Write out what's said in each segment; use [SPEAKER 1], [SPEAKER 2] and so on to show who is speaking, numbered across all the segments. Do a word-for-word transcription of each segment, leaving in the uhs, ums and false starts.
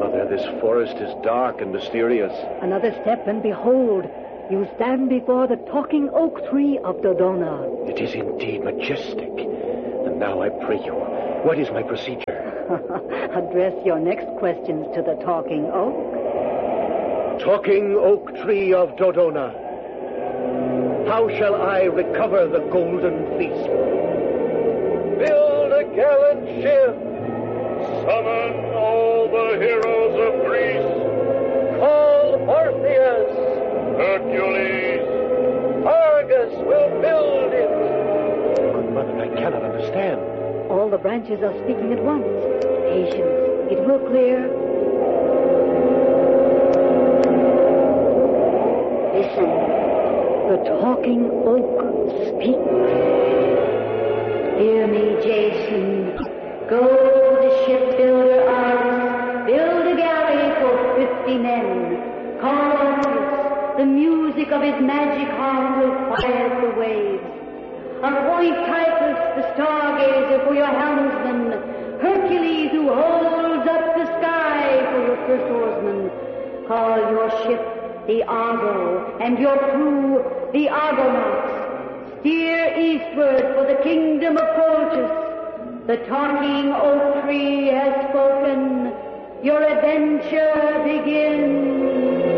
[SPEAKER 1] Mother, this forest is dark and mysterious.
[SPEAKER 2] Another step, and behold, you stand before the talking oak tree of Dodona.
[SPEAKER 1] It is indeed majestic. And now I pray you, what is my procedure?
[SPEAKER 2] Address your next questions to the talking oak.
[SPEAKER 1] Talking oak tree of Dodona, how shall I recover the golden fleece? Build a gallant ship.
[SPEAKER 3] Summon all the heroes of Greece.
[SPEAKER 1] Call Orpheus.
[SPEAKER 3] Hercules.
[SPEAKER 1] Argus will build it. Good Mother, I cannot understand.
[SPEAKER 2] All the branches are speaking at once. Patience. It will clear. Listen. The talking oak speaks. Hear me, Jason. Go to the shipbuilder Argus. Build a galley for fifty men. Call Orpheus. The music of his magic harp will quiet the waves. Appoint Titus, the stargazer, for your helmsman. Hercules, who holds up the sky, for your first oarsman. Call your ship the Argo, and your crew the Argonauts. Steer eastward for the kingdom of Colchis. The talking oak tree has spoken. Your adventure begins.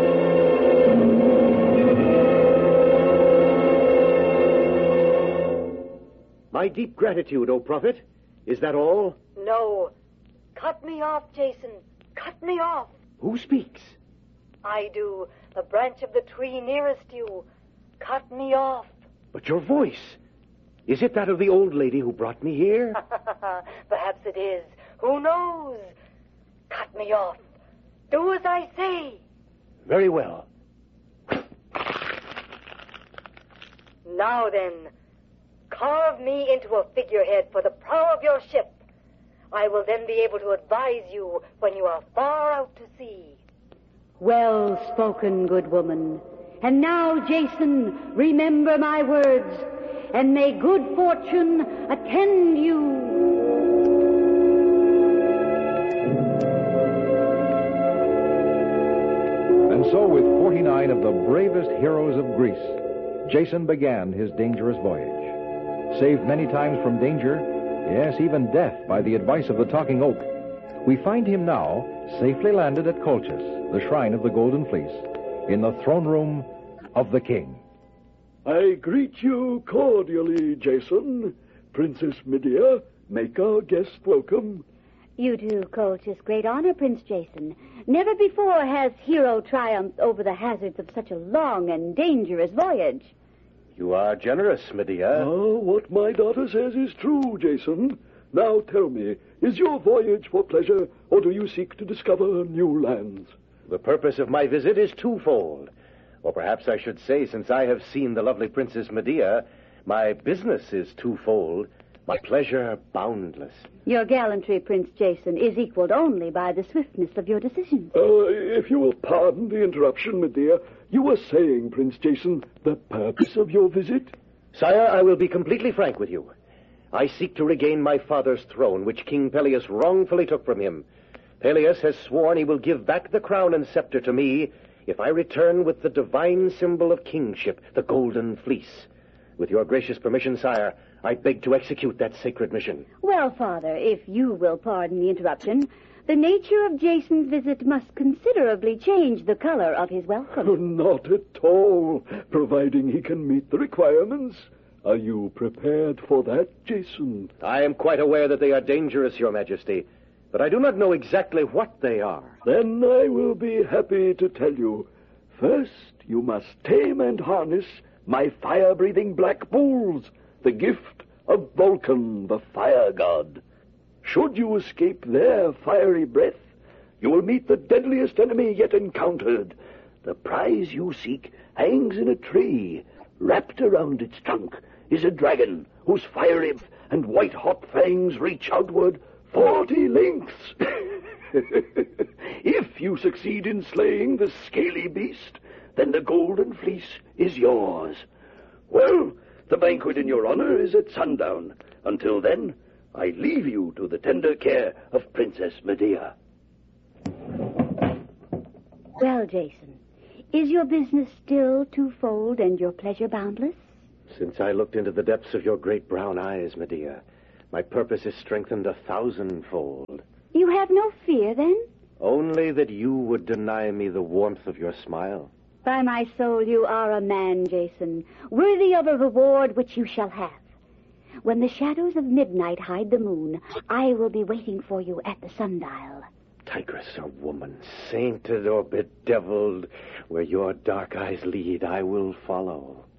[SPEAKER 1] My deep gratitude, O prophet. Is that all?
[SPEAKER 4] No. Cut me off, Jason. Cut me off.
[SPEAKER 1] Who speaks?
[SPEAKER 4] I do. The branch of the tree nearest you. Cut me off.
[SPEAKER 1] But your voice. Is it that of the old lady who brought me here?
[SPEAKER 4] Perhaps it is. Who knows? Cut me off. Do as I say.
[SPEAKER 1] Very well.
[SPEAKER 4] Now then, carve me into a figurehead for the prow of your ship. I will then be able to advise you when you are far out to sea.
[SPEAKER 2] Well spoken, good woman. And now, Jason, remember my words, and may good fortune attend you.
[SPEAKER 5] And so, with forty-nine of the bravest heroes of Greece, Jason began his dangerous voyage. Saved many times from danger, yes, even death, by the advice of the talking oak, we find him now safely landed at Colchis, the shrine of the Golden Fleece, in the throne room of the king.
[SPEAKER 6] I greet you cordially, Jason. Princess Medea, make our guest welcome.
[SPEAKER 7] You do Colchis great honor, Prince Jason. Never before has hero triumphed over the hazards of such a long and dangerous voyage.
[SPEAKER 1] You are generous, Medea.
[SPEAKER 6] Oh, what my daughter says is true, Jason. Now tell me, is your voyage for pleasure, or do you seek to discover new lands?
[SPEAKER 1] The purpose of my visit is twofold. Or perhaps I should say, since I have seen the lovely Princess Medea, my business is twofold, my pleasure boundless.
[SPEAKER 7] Your gallantry, Prince Jason, is equaled only by the swiftness of your decisions.
[SPEAKER 6] Uh, if you will pardon the interruption, Medea, you were saying, Prince Jason, the purpose of your visit?
[SPEAKER 1] Sire, I will be completely frank with you. I seek to regain my father's throne, which King Peleus wrongfully took from him. Peleus has sworn he will give back the crown and scepter to me if I return with the divine symbol of kingship, the Golden Fleece. With your gracious permission, sire, I beg to execute that sacred mission.
[SPEAKER 7] Well, Father, if you will pardon the interruption, the nature of Jason's visit must considerably change the color of his welcome.
[SPEAKER 6] Oh, not at all, providing he can meet the requirements. Are you prepared for that, Jason?
[SPEAKER 1] I am quite aware that they are dangerous, Your Majesty, but I do not know exactly what they are.
[SPEAKER 6] Then I will be happy to tell you. First, you must tame and harness my fire-breathing black bulls, the gift of Vulcan, the fire god. Should you escape their fiery breath, you will meet the deadliest enemy yet encountered. The prize you seek hangs in a tree. Wrapped around its trunk is a dragon whose fiery and white-hot fangs reach outward forty lengths. If you succeed in slaying the scaly beast, then the Golden Fleece is yours. Well, the banquet in your honor is at sundown. Until then, I leave you to the tender care of Princess Medea.
[SPEAKER 7] Well, Jason, is your business still twofold and your pleasure boundless?
[SPEAKER 1] Since I looked into the depths of your great brown eyes, Medea, my purpose is strengthened a thousandfold.
[SPEAKER 7] You have no fear, then?
[SPEAKER 1] Only that you would deny me the warmth of your smile.
[SPEAKER 7] By my soul, you are a man, Jason, worthy of a reward which you shall have. When the shadows of midnight hide the moon, I will be waiting for you at the sundial.
[SPEAKER 1] Tigress or woman, sainted or bedeviled, where your dark eyes lead, I will follow.